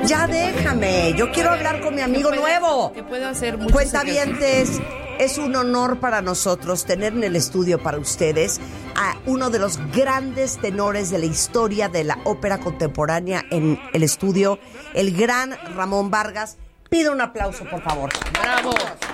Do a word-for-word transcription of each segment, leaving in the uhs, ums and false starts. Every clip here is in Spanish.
Ya déjame, yo quiero hablar con mi amigo nuevo. Que puedo hacer muchos Cuentavientes, es un honor para nosotros tener en el estudio para ustedes a uno de los grandes tenores de la historia de la ópera contemporánea en el estudio, el gran Ramón Vargas. Pido un aplauso, por favor. ¡Bravo!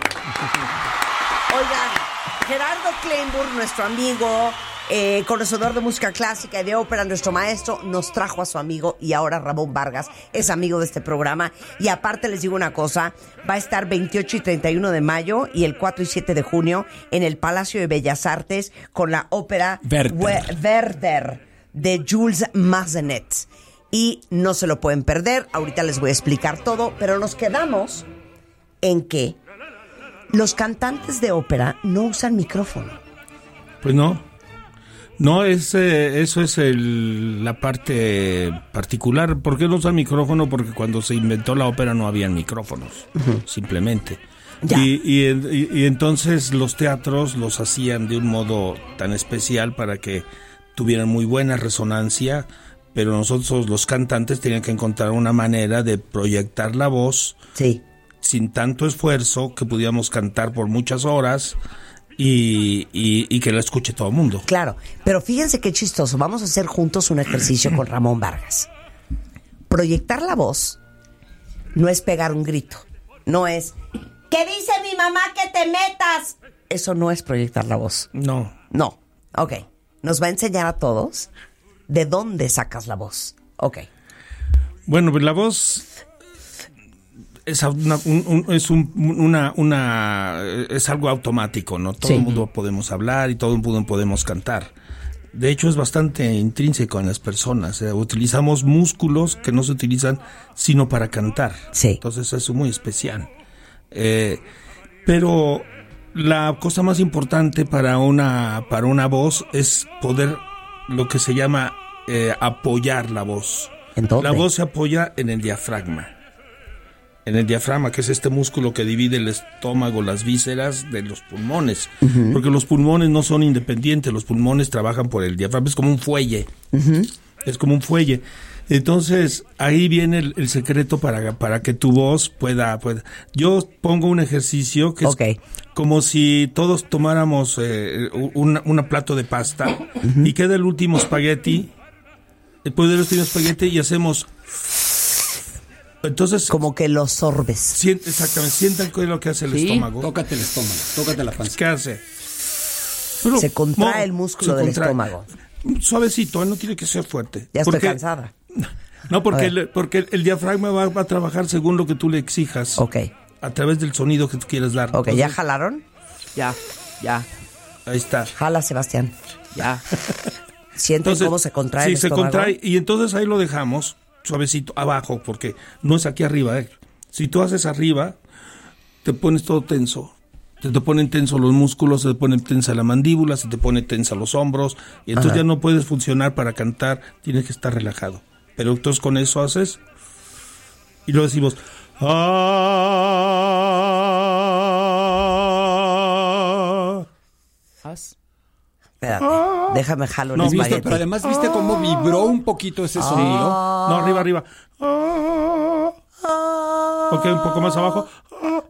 Oigan, Gerardo Kleinburg, nuestro amigo, eh, conocedor de música clásica y de ópera, nuestro maestro, nos trajo a su amigo y ahora Ramón Vargas es amigo de este programa. Y aparte les digo una cosa, va a estar veintiocho y treinta y uno de mayo y el cuatro y siete de junio en el Palacio de Bellas Artes con la ópera Werther, We- Werther de Jules Massenet. Y no se lo pueden perder, ahorita les voy a explicar todo, pero nos quedamos en que los cantantes de ópera no usan micrófono. Pues no. No, es, eh, eso es el, la parte particular. ¿Por qué no usan micrófono? Porque cuando se inventó la ópera no habían micrófonos, uh-huh. simplemente. Ya. Y, y, y, y entonces los teatros los hacían de un modo tan especial para que tuvieran muy buena resonancia, pero nosotros los cantantes tenían que encontrar una manera de proyectar la voz sí. sin tanto esfuerzo, que pudiéramos cantar por muchas horas y, y, y que la escuche todo el mundo. Claro, pero fíjense qué chistoso. Vamos a hacer juntos un ejercicio con Ramón Vargas. Proyectar la voz no es pegar un grito, no es ¿qué dice mi mamá que te metas? Eso no es proyectar la voz. No. No, ok. Nos va a enseñar a todos de dónde sacas la voz. Ok. Bueno, pues la voz es una, un, un, es un, una, una es algo automático, ¿no? Todo sí. el mundo podemos hablar y todo el mundo podemos cantar. De hecho, es bastante intrínseco en las personas. ¿eh? Utilizamos músculos que no se utilizan sino para cantar. Sí. Entonces, eso es muy especial. Eh, pero la cosa más importante para una, para una voz es poder, lo que se llama eh, apoyar la voz. ¿En dónde? La voz se apoya en el diafragma. En el diafragma, que es este músculo que divide el estómago, las vísceras de los pulmones. Uh-huh. Porque los pulmones no son independientes, los pulmones trabajan por el diafragma, es como un fuelle. Uh-huh. Es como un fuelle. Entonces, ahí viene el, el secreto para, para que tu voz pueda, pueda... Yo pongo un ejercicio que okay. es como si todos tomáramos eh, un una plato de pasta uh-huh. y queda el último espagueti, después del último espagueti y hacemos... Entonces, como que lo sorbes. Siente, exactamente, sientan qué es lo que hace el ¿Sí? estómago. Tócate el estómago, tócate la panza. ¿Qué hace? Pero, se contrae no, el músculo del contrae. estómago. Suavecito, no tiene que ser fuerte. Ya porque, estoy cansada. No, porque el, porque el, el diafragma va, va a trabajar según lo que tú le exijas. Ok. A través del sonido que tú quieres dar. Ok, Entonces, ¿ya jalaron? Ya, ya. Ahí está. Jala, Sebastián. Ya. ¿Sienten cómo se contrae sí, el estómago? Sí, se contrae y entonces ahí lo dejamos suavecito abajo, porque no es aquí arriba. ¿eh? Si tú haces arriba, te pones todo tenso. Se te ponen tensos los músculos, se te pone tensa la mandíbula, se te pone tensa los hombros, y entonces Ajá. ya no puedes funcionar para cantar, tienes que estar relajado. Pero entonces con eso haces, y lo decimos, ah. ¿Haz? Espérate, ah. déjame jalo no, el viste, espagueti. pero además viste ah. cómo vibró un poquito ese ah. sonido. No, arriba, arriba. Ah. Ah. Ok, un poco más abajo. Ah.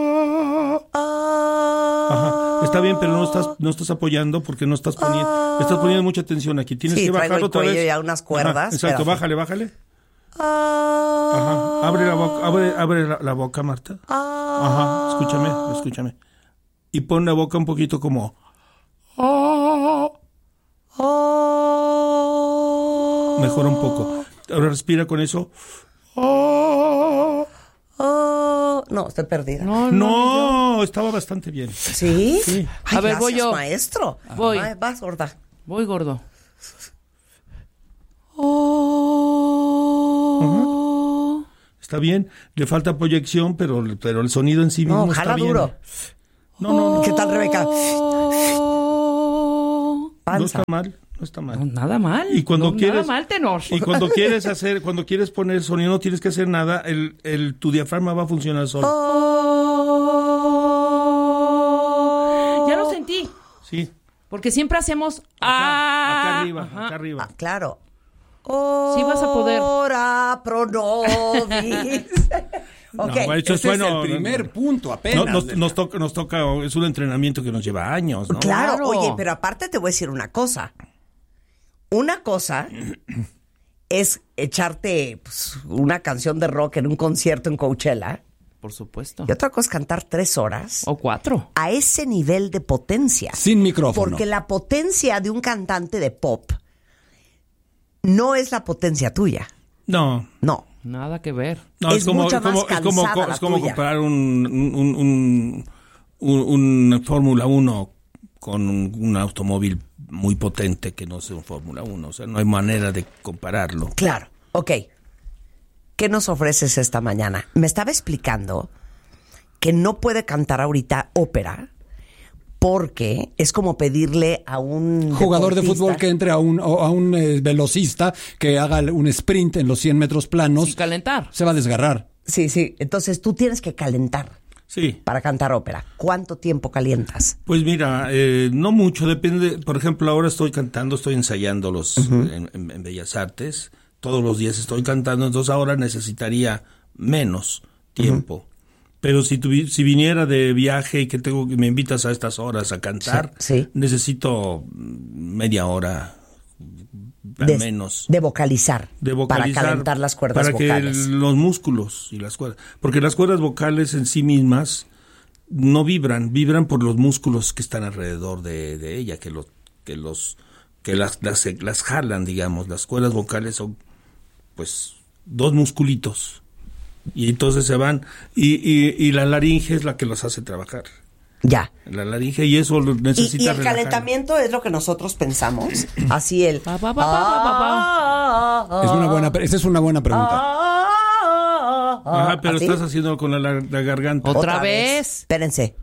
Ah. Ajá. Está bien, pero no estás, no estás apoyando porque no estás poniendo, ah. estás poniendo mucha tensión aquí. Tienes sí, que bajar otra vez. Sí, ya unas cuerdas. Ajá, exacto, espérate. bájale, bájale. Ah. Ajá. Abre la boca, abre, abre la, la boca, Marta. Ah. Ajá. Escúchame, escúchame. Y pon la boca un poquito como. Ah. Ah. Mejora un poco. Ahora respira con eso. Ah. Oh, no, estoy perdida. No, no, no estaba bastante bien. ¿Sí? sí. Ay, a ver, gracias, voy yo. maestro. Voy. Ay, vas, gorda. Voy, gordo. Oh. Uh-huh. Está bien. Le falta proyección, pero, pero el sonido en sí mismo no, está jala bien. duro. No, no, no. ¿Qué tal, Rebeca? Panza. No está mal. No está mal. No, nada mal. Y cuando no, quieres, nada mal, tenor. Y cuando quieres hacer, cuando quieres poner sonido, no tienes que hacer nada. El, el, tu diafragma va a funcionar solo. Oh. Ya lo sentí. Sí. Porque siempre hacemos. Acá, Ah. acá arriba, Ajá. acá arriba. Ah, claro. Sí vas a poder. Ora pro nobis. Ok. No, eso es Ese bueno. es el primer punto apenas. No, nos, nos toca, nos toca, es un entrenamiento que nos lleva años, ¿no? Claro, Claro. oye, pero aparte te voy a decir una cosa. Una cosa es echarte pues, una canción de rock en un concierto en Coachella. Por supuesto. Y otra cosa es cantar tres horas O cuatro. a ese nivel de potencia. Sin micrófono. Porque la potencia de un cantante de pop no es la potencia tuya. No. No. Nada que ver. No, Es es, como, mucha es como, más es como, cansada la es como tuya. comparar un, un, un, un, un Fórmula uno con un, un automóvil muy potente que no es un Fórmula uno. O sea, no hay manera de compararlo. Claro. Ok. ¿Qué nos ofreces esta mañana? Me estaba explicando que no puede cantar ahorita ópera porque es como pedirle a un Jugador de deportista- fútbol que entre a un, o a un eh, velocista que haga un sprint en los cien metros planos, Sin calentar. se va a desgarrar. Sí, sí. Entonces tú tienes que calentar Sí. para cantar ópera. ¿Cuánto tiempo calientas? Pues mira, eh, no mucho, depende. Por ejemplo, ahora estoy cantando, estoy ensayando los en, en- en Bellas Artes. Todos los días estoy cantando, entonces ahora necesitaría menos tiempo. Pero si tuvi- si viniera de viaje y que tengo que me invitas a estas horas a cantar, Sí, sí. necesito media hora al De, menos. de vocalizar, De vocalizar para calentar las cuerdas para vocales. que el- los músculos y las cuerdas, porque las cuerdas vocales en sí mismas no vibran, vibran por los músculos que están alrededor de, de ella, que los que los que las, las las jalan, digamos. Las cuerdas vocales son pues dos musculitos y entonces se van y, y, y la laringe es la que los hace trabajar. Ya. La laringe y eso lo Y, necesita y el relajar. calentamiento es lo que nosotros pensamos. Así el... Pa, pa, pa, pa, pa, pa. Es una buena, pre- esa es una buena pregunta. Ajá, pero ¿así? estás haciendo con la, la- la garganta. Otra vez. Espérense.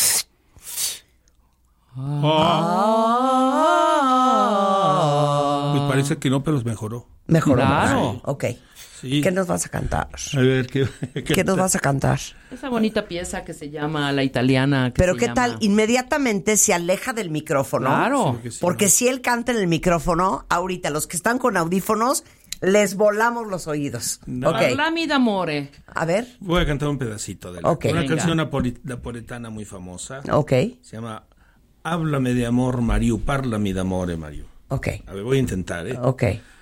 Pues parece que no, pero mejoró. Mejor. Claro. Ok. Sí. ¿Qué nos vas a cantar? A ver, ¿qué, ¿Qué nos vas a cantar? Esa bonita pieza que se llama La Italiana. que Pero se ¿qué llama- tal? Inmediatamente se aleja del micrófono. Claro. que sí. Porque si él canta en el micrófono, ahorita los que están con audífonos, les volamos los oídos. No. Ok. Parlami d'amore. A ver. Voy a cantar un pedacito de la, Ok. una Venga. canción napoli- napoletana muy famosa. Ok. Se llama Háblame de amor, Mariu, parlami d'amore, Mariu. Ok. A ver, voy a intentar, ¿eh? Ok.